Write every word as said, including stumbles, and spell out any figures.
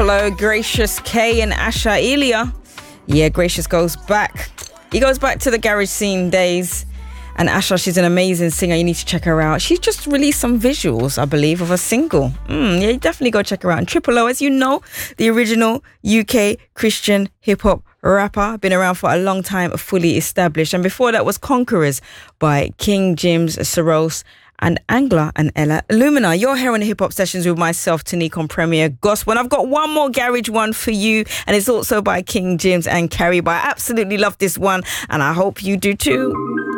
Triple O, Gracious K and Asha Elia. Yeah, Gracious goes back. He goes back to the garage scene days. And Asha, she's an amazing singer. You need to check her out. She's just released some visuals, I believe, of a single. Mm, yeah, you definitely go check her out. And Triple O, as you know, the original U K Christian hip-hop rapper. Been around for a long time, fully established. And before that was Conquerors by King Jims, Saros, and Angler and Ella Lumina. You're here on the Hip Hop Sessions with myself, Tanique, on Premier Gospel. And I've got one more garage one for you, and it's also by King Jims and Carrie. But I absolutely love this one, and I hope you do too.